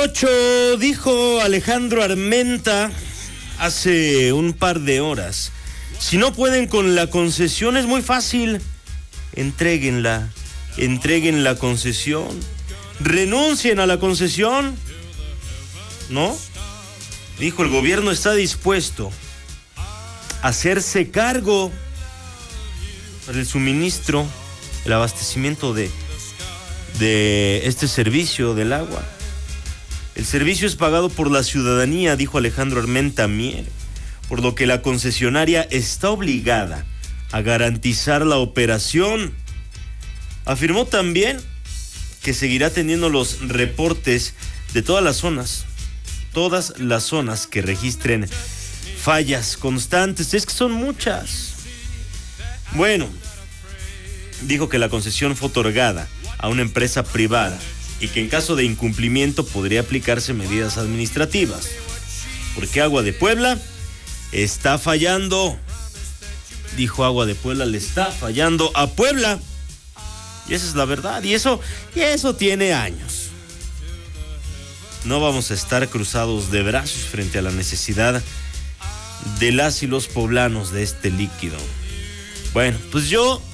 9:08, dijo Alejandro Armenta hace un par de horas. Si no pueden con la concesión es muy fácil. Entreguen la concesión. Renuncien a la concesión. ¿No? Dijo, el gobierno está dispuesto a hacerse cargo para el suministro, el abastecimiento de este servicio del agua. El servicio es pagado por la ciudadanía, dijo Alejandro Armenta Mier, por lo que la concesionaria está obligada a garantizar la operación. Afirmó también que seguirá teniendo los reportes de todas las zonas que registren fallas constantes. Es que son muchas. Bueno, dijo que la concesión fue otorgada a una empresa privada y que en caso de incumplimiento podría aplicarse medidas administrativas. Porque Agua de Puebla está fallando. Dijo, Agua de Puebla le está fallando a Puebla. Y esa es la verdad. Y eso tiene años. No vamos a estar cruzados de brazos frente a la necesidad de las y los poblanos de este líquido. Bueno, pues yo